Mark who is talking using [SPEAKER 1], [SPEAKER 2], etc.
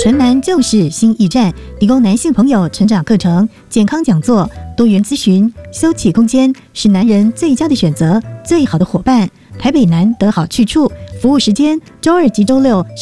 [SPEAKER 1] 纯男就是新驿站，提供男性朋友成长课程、健康讲座、多元咨询，休憩空间是男人最佳的选择，最好的伙伴。台北南得好去处，服务时间周2及周6